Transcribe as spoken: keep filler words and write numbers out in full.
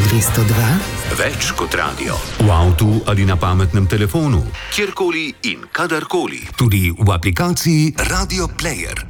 tristo dva. Več kot radio. V avtu ali na pametnem telefonu. Kjerkoli in kadarkoli. Tudi v aplikaciji Radio Player.